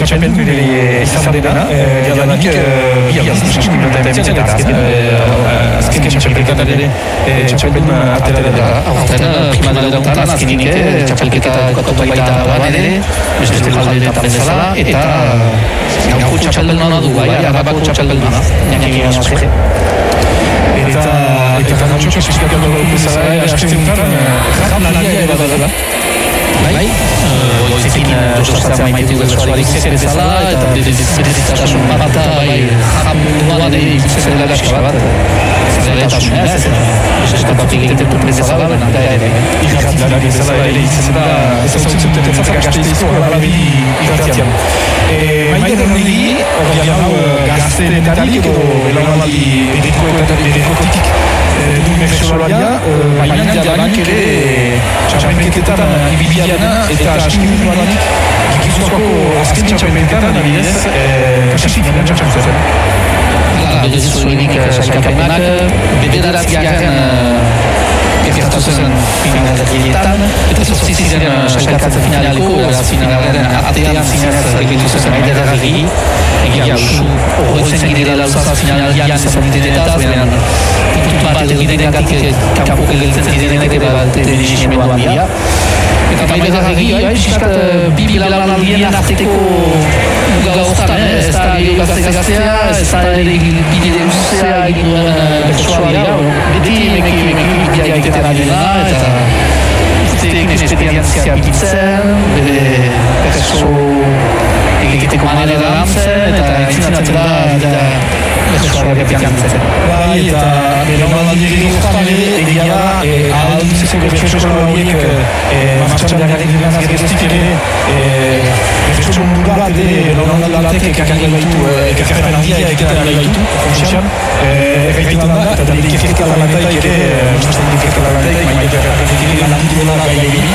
txapel nire izan dena, jadanik bi aldiz diskriminata emetzen eta azken txapelketan ere txapeldun atera dela. Aurten prima dela dauntan azkenik txapelketa dukatu baita ban ere, beste lujaldeetan bezala, eta gauko txapelduna du, Arabako txapelduna, Iñaki Azkue. Eta garantxoak eskiskatu dugu bezala, asteuntan jamlaria ere badala. Bai, goizekin dosatzea maite bertsuari zer bezala, eta berezitasun bat, bai, jamunduan ikusten dela eska bat. Zerretasunea, ez estapatik egiten dut bezala, baina ere. Irratziaren bezala ere izatzen da, ezautzen dut gazteizko alabili irratzian. Maider horregi, hori hau gazteenetarik edo belaunaldi berekotik du bertsolaria, baina jadanik ere txapelketetan ibiliana eta askimuduanik Gipuzkoako azken txapelketan adibidez kasik finantzatzen zen. Berez zuenik sailkapenak, bederatziaren gertatu zen finalerietan, eta zortzi ziren sailkatzen finaliko, beraz finalaren artean zinez egitu zen aiderarri, egia horretzen girela lauzaz finalian izan ditetetaz, beran puntu bat edo gidengatik kanpo gelditzen zirenek ere balte desimenuan dira. Eta aiderarri, pixkat bi belaunaldien arteko muga hortan, ez da gazte-gaztea, ez da ere bide luzea egin duen bertsuaria, beti meki egiten ari da, eta urteekin esperientzia bitzen, bere bertso egiteko manera lantzen, eta entzinatzen da bertsuaria biantzen. Bai, eta belaunaldi hortan ere egia da, ahalduntzeko bertso horiek martxan beharren lanaz geroztik ere bertso mundu bat belaunaldatek ekarri baitu, ekarpen handia ekarri baitu, konsian, erraiten da, eta nire ikerketa lanataik ere, mostatzen ikerketa lanataik, maite ekarri landu dela gai egin,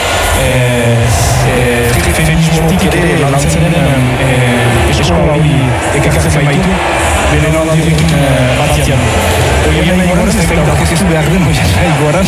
feminismotik ere lantzen den bertso hori ekartzen baitu, belaunaldi horrekin batian. Oian nahi goran, ez da aurkezu behar den, oian nahi goran.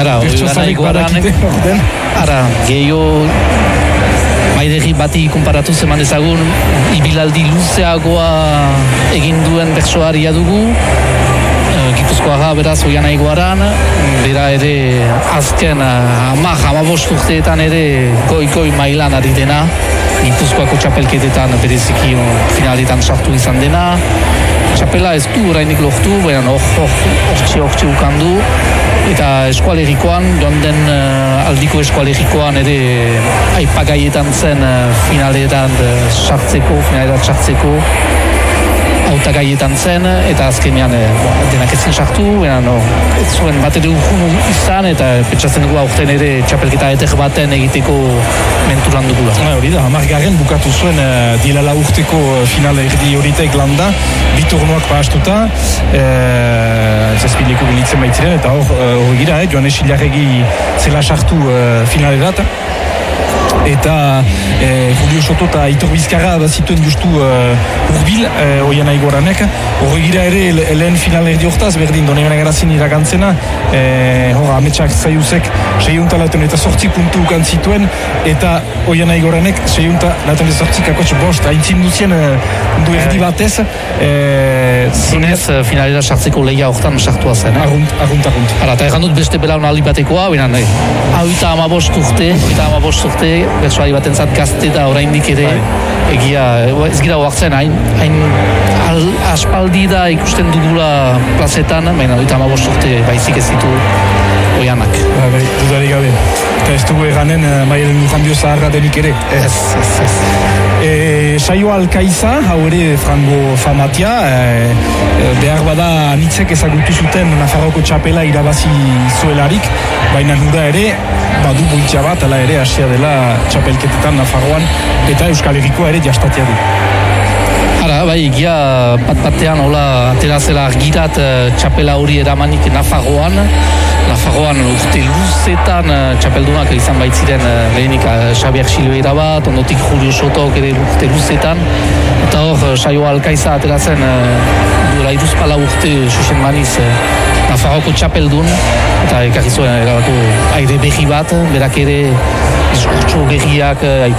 Ara, gehiago Maidegi bati konparatu zeman ezagun, ibilaldi luzeagoa egin duen bertsoaria dugu, Gipuzkoaga beraz oian nahi goaran, bera ere azken 15 urteetan ere goi mailan ari dena, Gipuzkoako txapelketetan bereziki finaletan sartu izan dena, txapela ez du orainik lortu, baina hortxe ukandu, eta eskualerikoan, joan den aldiko eskualerikoan ere aipagaietan zen finaletan sartzeko, hautagaietan zen, eta azkenean denak ezin sartu, ez zuen bat ere urkunu izan, eta pentsatzen dugu aurten ere txapelketa eter baten egiteko menturan dugula. Hori da, 10. bukatu zuen dielala urteko finale erdi horitaik landa, bi turnuak pahastuta, zazpileko gilitzen baitziren, eta hor gira, Joanes Ilarregi zela sartu finalerat, eta Julio Soto eta Aitor Bizkarra zituen justu urbil, oian nahi goranek. Horre gira ere lehen final erdi hortaz, berdin Donegan Garazin iragantzena, ametsak zaiuzek 608 eta 8 puntu ukan zituen, eta oian nahi goranek 608 kakotx bost, haintzin duzien du erdi batez. Zinez, finalera sartzeko lehia hortan sartua zen. Argunt. Ara, eta errandut beste belaunaldi batekoa, benen, hau eta 15 urte, bertsoari batentzat gazte da oraindik ere egia, ez gira oartzen, hain aspaldi da ikusten dugula plazetan, baina 15 urte baizik ez ditu oianak. Dudarik gabe. Eta ez dugu eganen Maialen Lujanbio zaharra denik ere. Ez. Saio Alkaiza, hau ere frango famatia, behar bada anitzek ezagutu zuten Nafarroko txapela irabazi zuelarik, baina nuda ere, badu bultza bat, ala ere hasia dela txapelketetan Nafarroan, eta Euskal Herrikoa ere jastatia du. Ara, bai, egia bat-batean hola aterazela argirat txapela hori eramanik Nafarroan urte luzetan txapeldunak izan baitziren lehenik Xabier Silveira bat, ondotik Julio Sotok ere urte luzetan, eta hor Saio Alkaiza aterazen duela 14 urte Xuxen Maniz Nafarroko txapeldun, eta ekarri zuen aire berri bat, berak ere diskurtso berriak